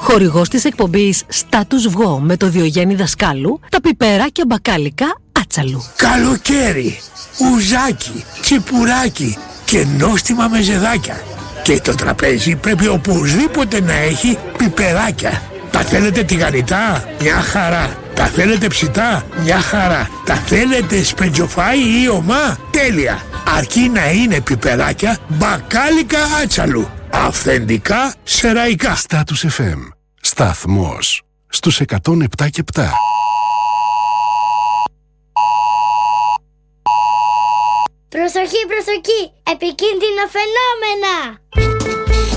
Χορηγός της εκπομπής Status Βγω με το Διογέννη Δασκάλου, τα πιπεράκια μπακάλικα Άτσαλου. Καλοκαίρι, ουζάκι, τσιπουράκι και νόστιμα μεζεδάκια. Και το τραπέζι πρέπει οπωσδήποτε να έχει πιπεράκια. Τα θέλετε τηγανιτά? Μια χαρά. Τα θέλετε ψητά? Μια χαρά. Τα θέλετε σπεντζοφάι ή ομά? Τέλεια. Αρκεί να είναι πιπεράκια μπακάλικα Άτσαλου. Αυθεντικά σεραϊκά. Status FM. Σταθμός στους 107,7. Προσοχή, προσοχή! Επικίνδυνα φαινόμενα!